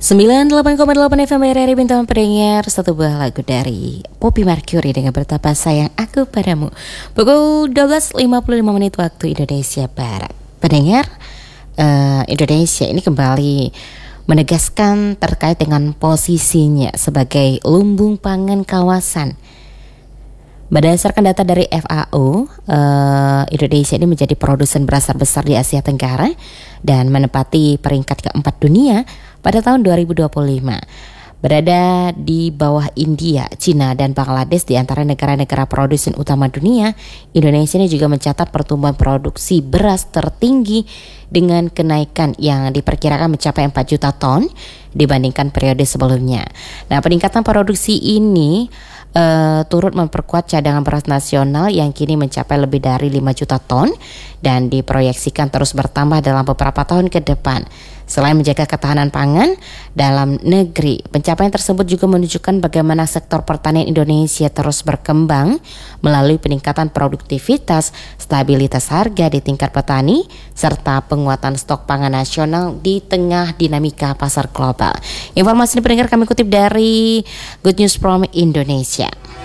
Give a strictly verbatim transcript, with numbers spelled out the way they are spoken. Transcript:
sembilan puluh delapan koma delapan F M R R I Bintang pendengar, satu buah lagu dari Poppy Mercury dengan Betapa Sayang Aku Padamu. Pukul dua belas lima puluh lima menit waktu Indonesia Barat. Pendengar, uh, Indonesia ini kembali menegaskan terkait dengan posisinya sebagai lumbung pangan kawasan. Berdasarkan data dari F A O, uh, Indonesia ini menjadi produsen beras terbesar di Asia Tenggara dan menempati peringkat keempat dunia pada tahun dua ribu dua puluh lima. Berada di bawah India, Cina, dan Bangladesh di antara negara-negara produsen utama dunia, Indonesia ini juga mencatat pertumbuhan produksi beras tertinggi dengan kenaikan yang diperkirakan mencapai empat juta ton dibandingkan periode sebelumnya. Nah, peningkatan produksi ini uh, turut memperkuat cadangan beras nasional yang kini mencapai lebih dari lima juta ton dan diproyeksikan terus bertambah dalam beberapa tahun ke depan. Selain menjaga ketahanan pangan dalam negeri, pencapaian tersebut juga menunjukkan bagaimana sektor pertanian Indonesia terus berkembang melalui peningkatan produktivitas, stabilitas harga di tingkat petani, serta penguatan stok pangan nasional di tengah dinamika pasar global. Informasi ini pendengar kami kutip dari Good News from Indonesia.